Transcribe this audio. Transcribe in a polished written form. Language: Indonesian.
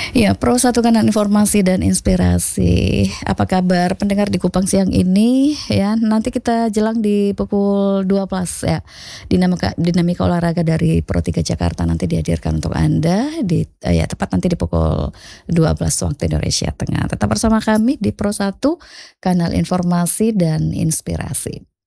Ya, Pro Satu Kanal Informasi dan Inspirasi. Apa kabar pendengar di Kupang siang ini ya? Nanti kita jelang di pukul 12 ya. Dinamika olahraga dari Pro 3 Jakarta nanti dihadirkan untuk Anda ya tepat nanti di pukul 12 waktu Indonesia Tengah. Tetap bersama kami di Pro 1 Kanal Informasi dan Inspirasi.